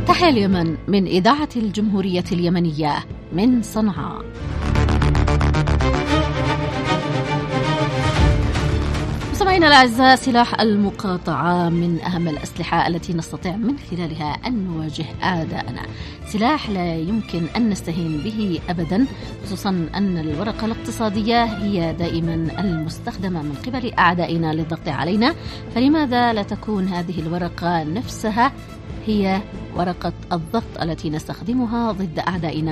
تحيا اليمن من إذاعة الجمهورية اليمنية من صنعاء. مستمعينا الأعزاء، سلاح المقاطعة من أهم الأسلحة التي نستطيع من خلالها أن نواجه أعداءنا. سلاح لا يمكن أن نستهين به أبدا، خصوصا أن الورقة الاقتصادية هي دائما المستخدمة من قبل أعدائنا للضغط علينا، فلماذا لا تكون هذه الورقة نفسها هي ورقة الضغط التي نستخدمها ضد أعدائنا